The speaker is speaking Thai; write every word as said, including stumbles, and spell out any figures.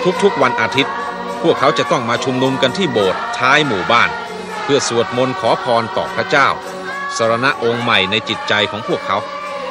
ทุกๆวันอาทิตย์พวกเขาจะต้องมาชุมนุมกันที่โบสถ์ท้ายหมู่บ้านเพื่อสวดมนต์ขอพรต่อพระเจ้าสรณะองค์ใหม่ในจิตใจของพวกเขา